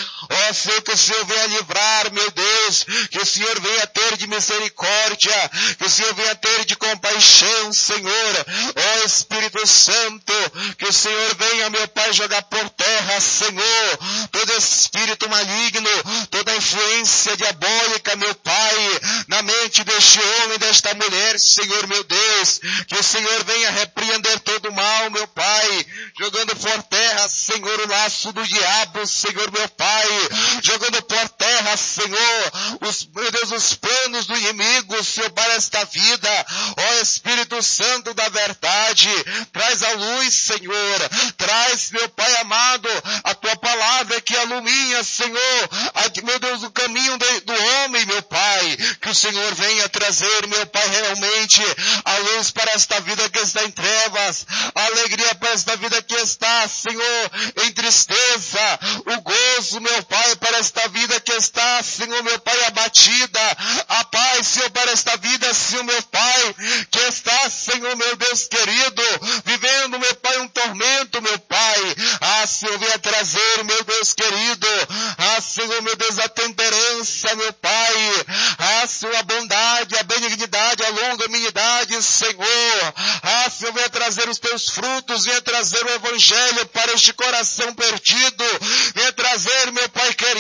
Ó Senhor, que o Senhor venha livrar, meu Deus, que o Senhor venha ter de misericórdia, que o Senhor venha ter de compaixão, Senhor. Ó Espírito Santo, que o Senhor venha, meu Pai, jogar por terra, Senhor, todo espírito maligno, toda influência diabólica, meu Pai, na mente deste homem, desta mulher, Senhor, meu Deus, que o Senhor venha repreender todo o mal, meu Pai, jogando por terra, Senhor, o laço do diabo, Senhor, meu Pai, jogando por terra, Senhor, meu Deus, os planos do inimigo, Senhor, para esta vida. Ó Espírito Santo da verdade, traz a luz, Senhor, traz, meu Pai amado, a tua palavra que ilumina, Senhor, meu Deus, o caminho do homem, meu Pai, que o Senhor venha trazer, meu Pai, realmente a luz para esta vida que está em trevas, a alegria para esta vida que está, Senhor, em tristeza, o gozo, meu Pai, para esta vida que está, Senhor, meu Pai, abatida, a paz, Senhor, para esta vida, Senhor, meu Pai, que está, Senhor, meu Deus querido, vivendo, meu Pai, um tormento, meu Pai. Ah, Senhor, venha trazer, meu Deus querido, ah, Senhor, meu Deus, a temperança, meu Pai, ah, Senhor, a bondade, a benignidade, a longanimidade, Senhor, ah, Senhor, venha trazer os teus frutos, venha trazer o Evangelho para este coração perdido, venha trazer, meu Pai querido,